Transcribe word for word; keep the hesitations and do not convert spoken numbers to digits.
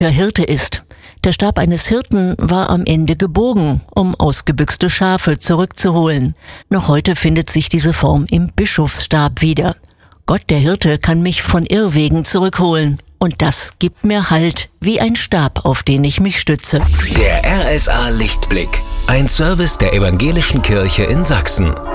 Wer Hirte ist. Der Stab eines Hirten war am Ende gebogen, um ausgebüxte Schafe zurückzuholen. Noch heute findet sich diese Form im Bischofsstab wieder. Gott, der Hirte, kann mich von Irrwegen zurückholen. Und das gibt mir Halt, wie ein Stab, auf den ich mich stütze. Der R S A Lichtblick. Ein Service der Evangelischen Kirche in Sachsen.